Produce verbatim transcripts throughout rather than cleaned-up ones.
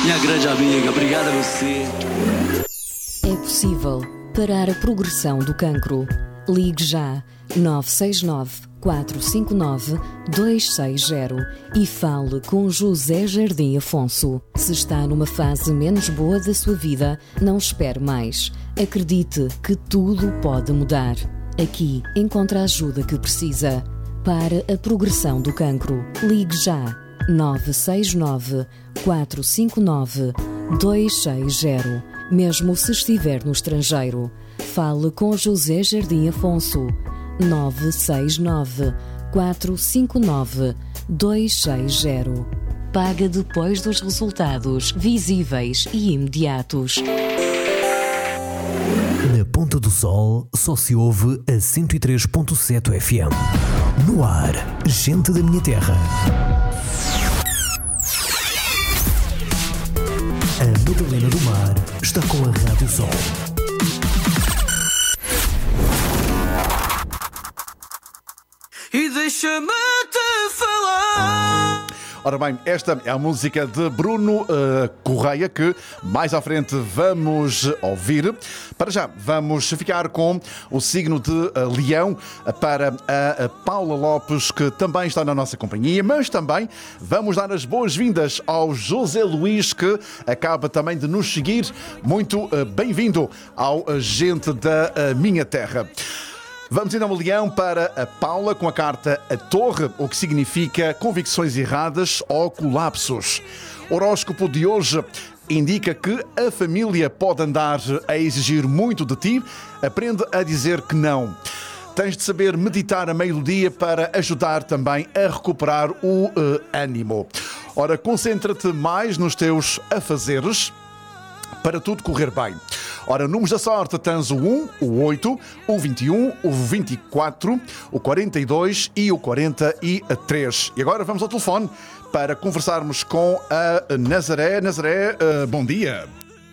minha grande amiga. Obrigado a você. É possível parar a progressão do cancro. Ligue já nove seis nove, quatro cinco nove, dois seis zero e fale com José Jardim Afonso. Se está numa fase menos boa da sua vida, não espere mais. Acredite que tudo pode mudar. Aqui encontra a ajuda que precisa. Para a progressão do cancro, ligue já nove seis nove, quatro cinco nove, dois seis zero. Mesmo se estiver no estrangeiro, fale com José Jardim Afonso. nove seis nove, quatro cinco nove, dois seis zero. Paga depois dos resultados visíveis e imediatos. Na Ponta do Sol só se ouve a cento e três ponto sete F M. No ar, gente da minha terra. A Madalena do Mar está com a Rádio Sol. E deixa-me te falar. Ora bem, esta é a música de Bruno uh, Correia, que mais à frente vamos ouvir. Para já, vamos ficar com o signo de uh, Leão para a, a Paula Lopes, que também está na nossa companhia, mas também vamos dar as boas-vindas ao José Luís, que acaba também de nos seguir. Muito uh, bem-vindo ao Gente da uh, Minha Terra. Vamos então, Leão, para a Paula com a carta A Torre, o que significa convicções erradas ou colapsos. O horóscopo de hoje indica que a família pode andar a exigir muito de ti. Aprende a dizer que não. Tens de saber meditar a meio do dia para ajudar também a recuperar o uh, ânimo. Ora, concentra-te mais nos teus afazeres para tudo correr bem. Ora, números da sorte, tens o um, o oito, o vinte e um, o vinte e quatro, o quarenta e dois e o quarenta e três. E agora vamos ao telefone para conversarmos com a Nazaré. Nazaré, uh, bom dia.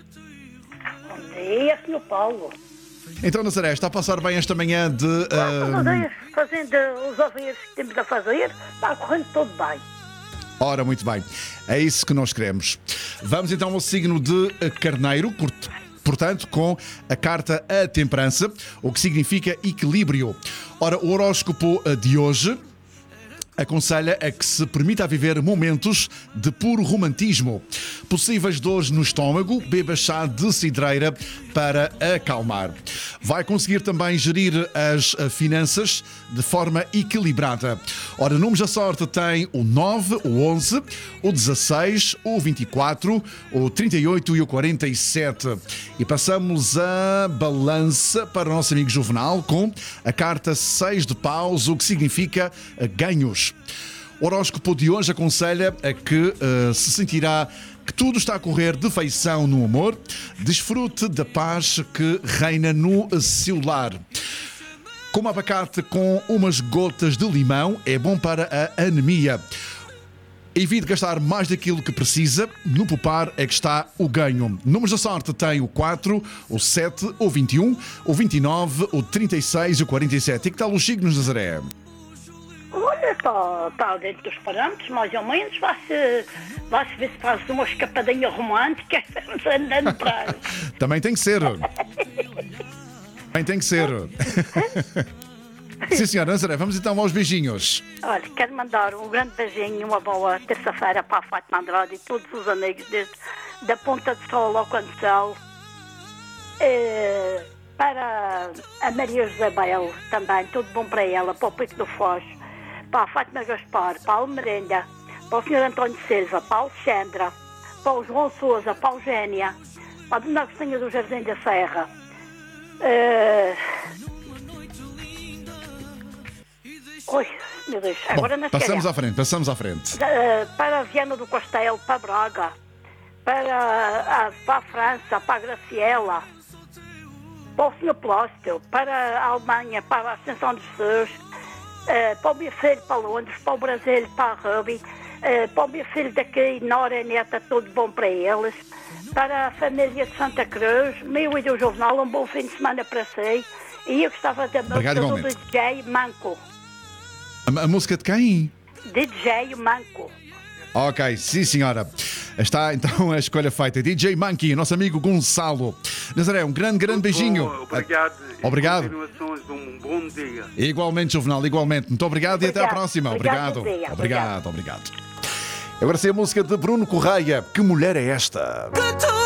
Bom dia, senhor Paulo. Então, Nazaré, está a passar bem esta manhã de... Uh... Ah, fazendo os ovelhas que temos a fazer, está correndo tudo bem. Ora, muito bem. É isso que nós queremos. Vamos então ao signo de Carneiro, portanto, com a carta A Temperança, o que significa equilíbrio. Ora, o horóscopo de hoje aconselha a que se permita viver momentos de puro romantismo. Possíveis dores no estômago, beba chá de cidreira para acalmar. Vai conseguir também gerir as finanças de forma equilibrada. Ora, números da sorte tem o nove, o onze, o dezasseis, o vinte e quatro, o trinta e oito e o quarenta e sete. E passamos a balança para o nosso amigo Juvenal com a carta seis de paus, o que significa ganhos. O horóscopo de hoje aconselha a que uh, se sentirá que tudo está a correr de feição no amor. Desfrute da paz que reina no seu lar. Como abacate com umas gotas de limão é bom para a anemia. Evite gastar mais daquilo que precisa. No poupar é que está o ganho. Números da sorte tem o quatro, o sete, o vinte e um, o vinte e nove, o trinta e seis e o quarenta e sete. E que tal os signos, Nazaré? Olha, está tá dentro dos parâmetros, mais ou menos. Vai-se vai ver se faz uma escapadinha romântica andando para aí. Também tem que ser. Também tem que ser. Sim, senhora Nazaré, vamos então aos beijinhos. Olha, quero mandar um grande beijinho e uma boa terça-feira para a Fátima Andrade e todos os amigos desde da Ponta do Sol ao Cancel. É, para a Maria José Bel também, tudo bom para ela, para o Pico do Foz, para a Fátima Gaspar, para a Almerenda, para o senhor António Silva, para a Alexandra, para o João Sousa, para a Eugénia, para a Dona Agostinha do Jardim da Serra. É... Oi, meu Deus, agora Bom, não passamos à frente, passamos à frente. Uh, para a Viana do Castelo, para Braga, para a, para a França, para a Graciela, para o senhor Plóstio, para a Alemanha, para a Ascensão dos Seus, uh, para o meu filho para Londres, para o Brasil, para a Ruby, uh, para o meu filho daqui, Nora e Neta, tudo bom para eles, para a família de Santa Cruz, meu e do Jornal, um bom fim de semana para si, e eu gostava da música do D J Manco. A, a música de quem? D J Manco. Ok, sim senhora. Está então a escolha feita. D J Monkey, nosso amigo Gonçalo. Nazaré, um grande, grande beijinho. Bom, obrigado. Obrigado. Continuações de um bom dia. Igualmente, Juvenal, igualmente. Muito obrigado, e até à próxima. Obrigado. Obrigado. Obrigado. Obrigado, obrigado. Agora sim a música de Bruno Correia. Que mulher é esta? Que tu